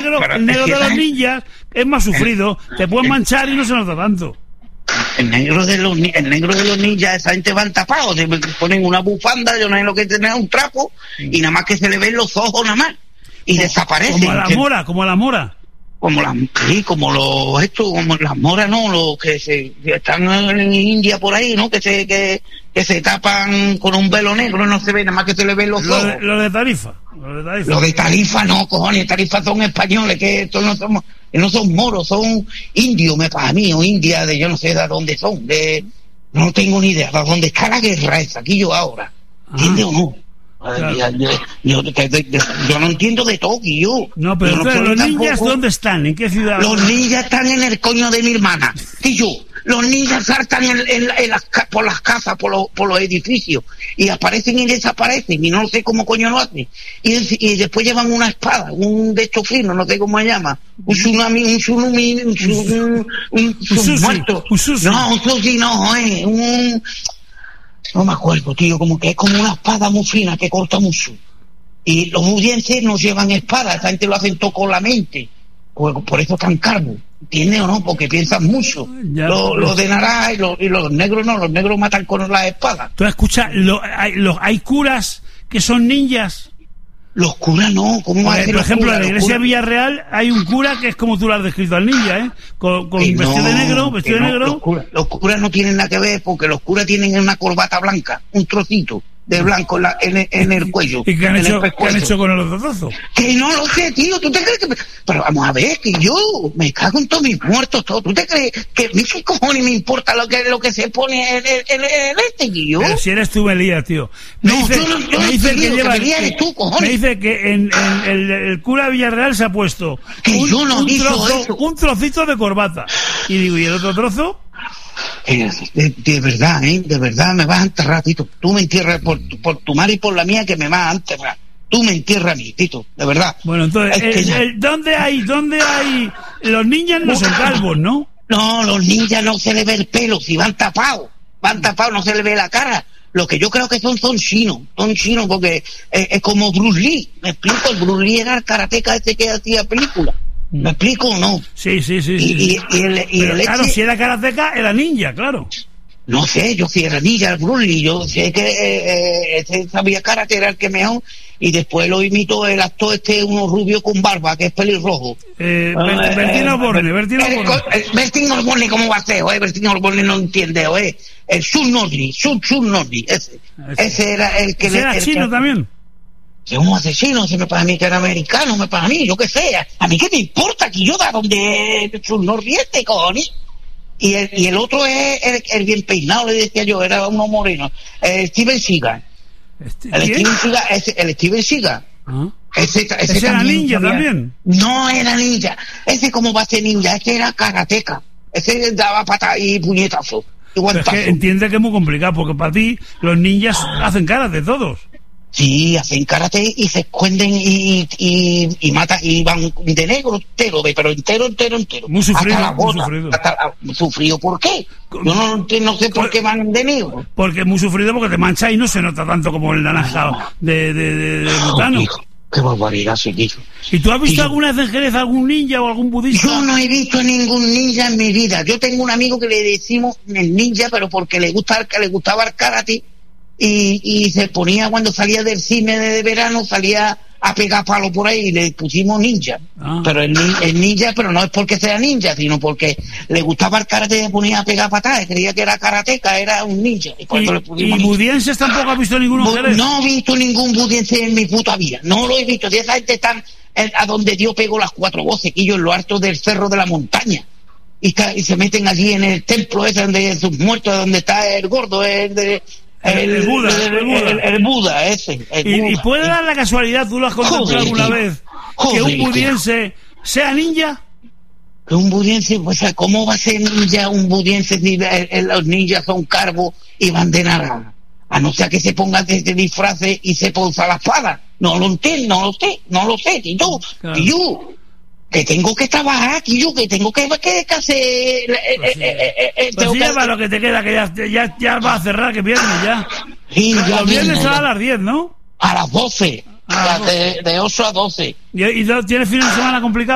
negro de los ninjas es más sufrido, te puedes manchar y no se nota tanto. El negro de los ninjas, esa gente van tapados, se ponen una bufanda, yo no sé lo que tener, un trapo, y nada más que se le ven los ojos nada más, y desaparecen. Como a la mora. Como las moras, ¿no? Los que están en India por ahí, ¿no? Que se tapan con un velo negro, no se ve, nada más que se le ven los ojos. Los de Tarifa. Los de Tarifa no, cojones, Tarifa son españoles, que estos no son moros, son indios, para mí, o India, yo no sé de dónde son, no tengo ni idea, de dónde está la guerra esa, aquí yo ahora, ¿entiendes o no? Claro. Yo no entiendo de todo, yo. No, pero los ninjas, ¿dónde están? ¿En qué ciudad? Los ninjas están en el coño de mi hermana, yo. Los ninjas saltan por las casas, por los edificios, y aparecen y desaparecen, y no sé cómo coño lo hacen. Y después llevan una espada, un de estos finos, no sé cómo se llama, un tsunami, un muerto. No, un sushi no, no me acuerdo, tío, como que es como una espada muy fina que corta mucho. Y los budienses no llevan espada, esa gente lo hacen todo con la mente. Por eso están calvos, ¿entiendes o no? Porque piensan mucho. Los de naranja y los negros no, los negros matan con las espadas. Tú escuchas, hay curas que son ninjas. Los curas no, ¿cómo va a ser? Por ejemplo, en la iglesia de Villarreal hay un cura que es como tú lo has descrito al ninja, con vestido de negro. Los curas no tienen nada que ver, porque los curas tienen una corbata blanca, un trocito de blanco en el cuello. ¿Y qué han hecho con el otro trozo? Que no lo sé, tío, ¿tú te crees que...? Pero vamos a ver, que yo me cago en todos mis muertos, todo. ¿Tú te crees que qué cojones me importa lo que se pone en tío? Pero si eres tú, Melías, tío. Me dice que en el cura Villarreal se ha puesto un trocito de corbata. Y digo, ¿y el otro trozo? De verdad me vas a enterrar, Tito. Tú me entierras por tu madre y por la mía, que me vas a enterrar. Tú me entierras a mí, Tito, de verdad. Bueno, entonces, ¿dónde hay? Los ninjas no son calvos, ¿no? No, los ninjas no se les ve el pelo, si van tapados, no se les ve la cara. Lo que yo creo que son chinos, porque es como Bruce Lee, ¿me explico? El Bruce Lee era el karateca ese que hacía películas. ¿Me explico o no? Sí. Claro, si era karateca, era ninja, claro. No sé, yo si era ninja, el Bruce Lee, yo sé que ese sabía karate, era el que mejor, y después lo imitó el actor uno rubio con barba, que es pelirrojo. Bertín Osborne. Bertín Osborne, ¿cómo va a ser? Bertín Osborne no entiende, el Sun Nordi, ese era el que... ¿Ese era chino también? Un asesino, para mí que era americano, para mí, yo qué sé, a mí qué me importa que yo da donde Sur Norriente, cojones. Y el otro es el bien peinado, le decía yo, era uno moreno, Steven Seagal. El Steven Seagal. Ese era ninja también. No era ninja, ese cómo va a ser ninja, ese era karateca, ese daba patas y puñetazos. Es que entiende que es muy complicado, porque para ti los ninjas hacen karate todos. Sí, hacen karate y se esconden y matan y van de negro entero, pero entero. Muy sufrido, hasta la bota, sufrido. ¿Por qué? Yo no sé por qué van de negro. Porque es muy sufrido, porque te mancha y no se nota tanto como el naranja de butano. Qué barbaridad, sí, tío. ¿Y tú has visto alguna vez en Jerez algún ninja o algún budista? Yo no he visto ningún ninja en mi vida. Yo tengo un amigo que le decimos el ninja, pero porque le gustaba el karate. Y se ponía, cuando salía del cine de verano, salía a pegar palo por ahí y le pusimos ninja. Pero el ninja, pero no es porque sea ninja, sino porque le gustaba el karate y se ponía a pegar patadas, creía que era karateca, era un ninja. ¿Y budienses tampoco has visto ninguno? No he visto ningún budiense en mi puta vida, no lo he visto. Si esa gente está a donde Dios pegó las 4 voces, que yo en lo alto del cerro de la montaña, y se meten allí en el templo ese donde sus muertos, donde está el gordo, el Buda ese. ¿Y puede dar la casualidad, tú lo has contemplado alguna vez, que un budiense sea ninja? Que un budiense, pues, ¿cómo va a ser ninja un budiense si los ninjas son calvos y van de naranja? A no ser que se pongan de disfraces y se ponga la espada. No lo entiendo, no lo sé, tío. Claro. Yo que tengo que trabajar aquí, yo que tengo que hacer pues ya para lo que te queda, que ya va a cerrar, que viernes ya. Sí, ya los viernes a las 10, ¿no? A las 12, de 8 a 12. ¿Y tienes fin de semana complicado?